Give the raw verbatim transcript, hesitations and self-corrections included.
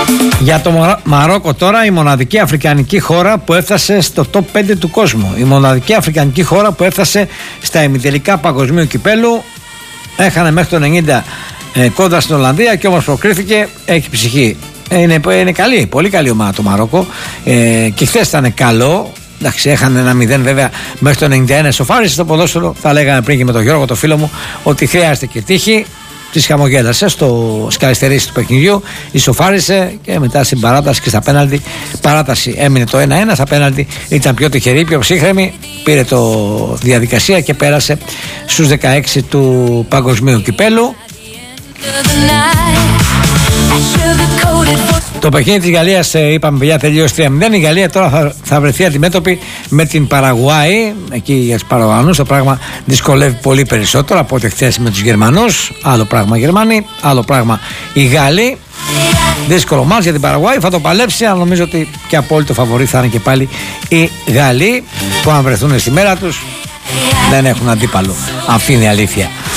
Για το Μαρόκο τώρα, η μοναδική αφρικανική χώρα που έφτασε στο top πέντε του κόσμου. Η μοναδική αφρικανική χώρα που έφτασε στα ημιτελικά παγκοσμίου κυπέλου. Έχανε μέχρι το ενενήντα ε, κόντρα στην Ολλανδία και όμως προκρίθηκε, έχει ψυχή. Είναι, είναι καλή, πολύ καλή ομάδα το Μαρόκο ε, και χθες ήταν καλό. Εντάξει, έχανε ένα μηδέν βέβαια μέχρι το ενενήντα ένα. Σοφάρισε στο ποδόσφαιρο. Θα λέγαμε πριν και με τον Γιώργο, το φίλο μου, ότι χρειάζεται και τύχη. Τη χαμογέλασε στο σκαλιστερίσι του παιχνιδιού, ισοφάρισε και μετά στην παράταση και στα πέναλτι. Παράταση έμεινε το ένα ένα, στα πέναλτι ήταν πιο τυχερή, πιο ψύχρεμη. Πήρε το διαδικασία και πέρασε στους δεκαέξι του παγκοσμίου κυπέλου. Το παιχνίδι της Γαλλίας, είπαμε παιδιά, τελείωσε τρία μηδέν. Η Γαλλία τώρα θα, θα βρεθεί αντιμέτωπη με την Παραγουάη. Εκεί για τους Παραγουανούς το πράγμα δυσκολεύει πολύ περισσότερο από ό,τι χθες με τους Γερμανούς. Άλλο πράγμα οι Γερμανοί, άλλο πράγμα οι Γάλλοι. Δύσκολο μάτς για την Παραγουάη, θα το παλέψει, αλλά νομίζω ότι και απόλυτο φαβορί θα είναι και πάλι οι Γάλλοι, που αν βρεθούν στη μέρα τους δεν έχουν αντίπαλο. Αυτή είναι η αλήθεια.